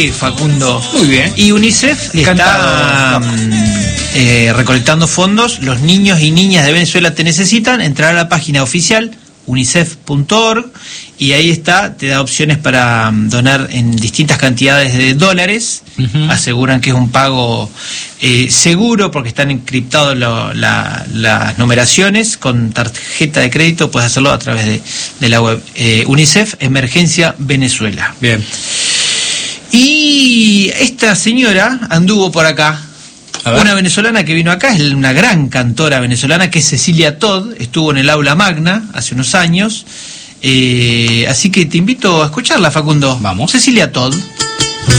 Facundo. Muy bien. Y UNICEF está recolectando fondos. Los niños y niñas de Venezuela te necesitan. Entrar a la página oficial unicef.org y ahí está, te da opciones para donar en distintas cantidades de dólares. Aseguran que es un pago seguro porque están encriptados las numeraciones. Con tarjeta de crédito puedes hacerlo a través de la web UNICEF Emergencia Venezuela. Bien. Y esta señora anduvo por acá. Una venezolana que vino acá, es una gran cantora venezolana, que es Cecilia Todd. Estuvo en el Aula Magna hace unos años. Así que te invito a escucharla, Facundo. Vamos. Cecilia Todd.